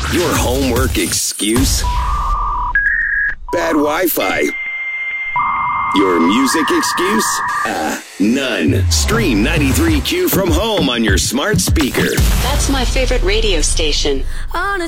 Your homework excuse? Bad Wi-Fi. Your music excuse? None. Stream 93Q from home on your smart speaker. That's my favorite radio station. On a